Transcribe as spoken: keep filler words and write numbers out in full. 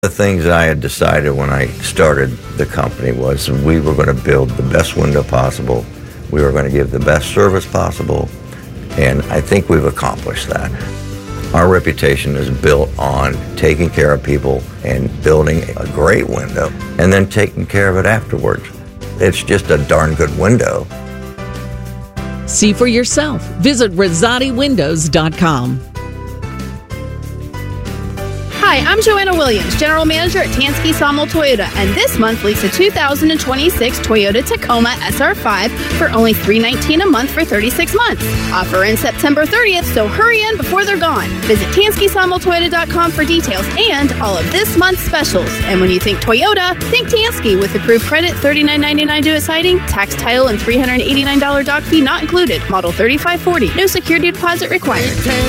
The things I had decided when I started the company was we were going to build the best window possible, we were going to give the best service possible, and I think we've accomplished that. Our reputation is built on taking care of people and building a great window and then taking care of it afterwards. It's just a darn good window. See for yourself. Visit Rosati Windows dot com. Hi, I'm Joanna Williams, General Manager at Tansky Sawmill Toyota, and this month lease a two thousand twenty-six Toyota Tacoma S R five for only three hundred nineteen dollars a month for thirty-six months. Offer ends September thirtieth, so hurry in before they're gone. Visit Tansky Sawmill Toyota dot com for details and all of this month's specials. And when you think Toyota, think Tansky with approved credit, thirty-nine ninety-nine due at sighting, tax, title, and three hundred eighty-nine dollars dock fee not included. Model thirty-five forty. No security deposit required.